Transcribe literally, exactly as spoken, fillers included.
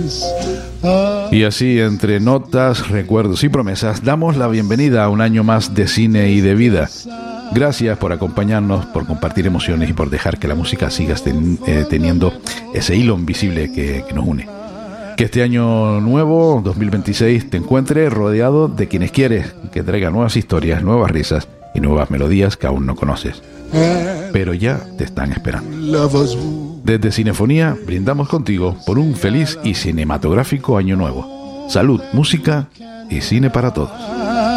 Y así, entre notas, recuerdos y promesas, damos la bienvenida a un año más de cine y de vida. Gracias por acompañarnos, por compartir emociones y por dejar que la música siga ten, eh, teniendo ese hilo invisible que, que nos une. Que este año nuevo, dos mil veintiséis, te encuentre rodeado de quienes quieres, que traiga nuevas historias, nuevas risas y nuevas melodías que aún no conoces, pero ya te están esperando. Desde Cinefonía brindamos contigo por un feliz y cinematográfico año nuevo. Salud, música y cine para todos.